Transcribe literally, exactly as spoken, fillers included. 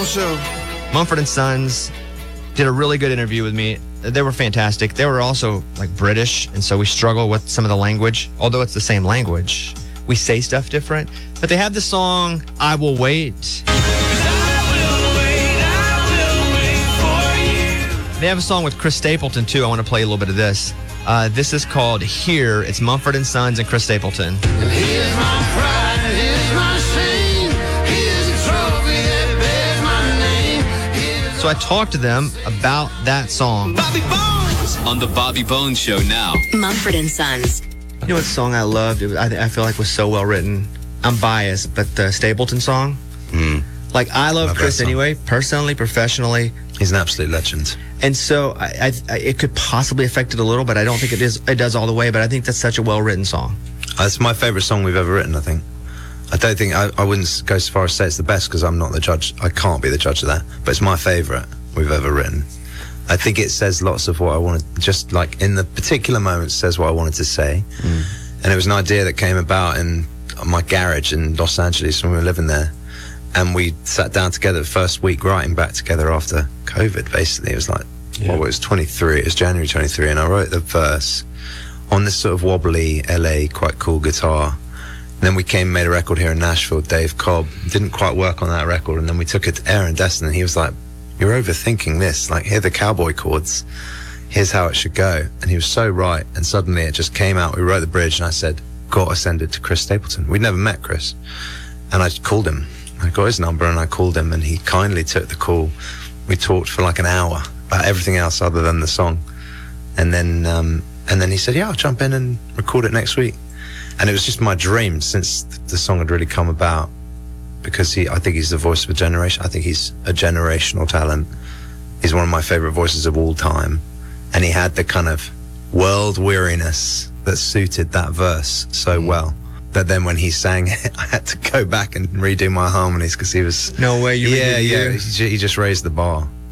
Bone Show. Mumford and Sons did a really good interview with me. They were fantastic. They were also like British, and so we struggle with some of the language. Although it's the same language, we say stuff different. But they have the song "I Will Wait." They have a song with Chris Stapleton too. I want to play a little bit of this. Uh, this is called "Here." It's Mumford and Sons and Chris Stapleton. And here's my pride, and here's my shame. Here's a trophy that bears my name. Here's So I talked to them about that song. Bobby Bones on the Bobby Bones Show now. Mumford and Sons. You know what song I loved? It was- I, I feel like was so well written. I'm biased, but the Stapleton song. Mm. Like I love, Love that Chris song. anyway, personally, professionally. He's an absolute legend. And so I, I, I, it could possibly affect it a little, but I don't think it is. It does all the way. But I think that's such a well-written song. It's my favourite song we've ever written, I think. I don't think, I, I wouldn't go so far as to say it's the best because I'm not the judge. I can't be the judge of that. But it's my favourite we've ever written. I think it says lots of what I wanted, just like in the particular moment, says what I wanted to say. Mm. And it was an idea that came about in my garage in Los Angeles when we were living there. And we sat down together the first week writing back together after COVID, basically. It was like, yeah. Well, it was twenty-three, it was January twenty-three, and I wrote the verse on this sort of wobbly L A, quite cool guitar. And then we came and made a record here in Nashville. Dave Cobb didn't quite work on that record, and then we took it to Aaron Destin, and he was like, "You're overthinking this, like, here are the cowboy chords, here's how it should go." And he was so right, and suddenly it just came out. We wrote the bridge, and I said, gotta send it to Chris Stapleton. We'd never met Chris. And I called him. I got his number, and I called him, and he kindly took the call. We talked for like an hour about everything else other than the song. And then um, and then he said, yeah, I'll jump in and record it next week. And it was just my dream since the song had really come about, because he, I think he's the voice of a generation. I think he's a generational talent. He's one of my favorite voices of all time. And he had the kind of world weariness that suited that verse so well, that then when he sang it, I had to go back and redo my harmonies because he was... No way, you Yeah, redid yeah, yours? he ju- he just raised the bar.